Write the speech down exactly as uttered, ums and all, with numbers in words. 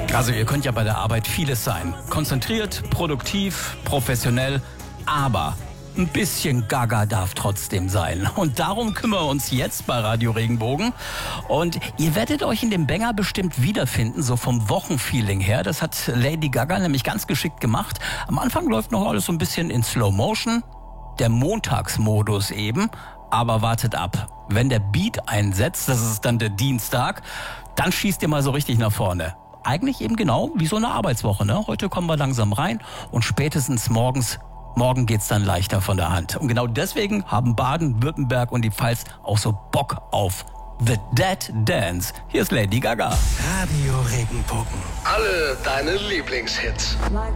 Also ihr könnt ja bei der Arbeit vieles sein. Konzentriert, produktiv, professionell, aber ein bisschen Gaga darf trotzdem sein. Und darum kümmern wir uns jetzt bei Radio Regenbogen. Und ihr werdet euch in dem Banger bestimmt wiederfinden, so vom Wochenfeeling her. Das hat Lady Gaga nämlich ganz geschickt gemacht. Am Anfang läuft noch alles so ein bisschen in Slow Motion. Der Montagsmodus eben. Aber wartet ab. Wenn der Beat einsetzt, das ist dann der Dienstag, dann schießt ihr mal so richtig nach vorne. Eigentlich eben genau wie so eine Arbeitswoche, ne? Heute kommen wir langsam rein und spätestens morgens, morgen geht's dann leichter von der Hand. Und genau deswegen haben Baden-Württemberg und die Pfalz auch so Bock auf The Dead Dance. Hier ist Lady Gaga. Radio Regenbogen. Alle deine Lieblingshits. Like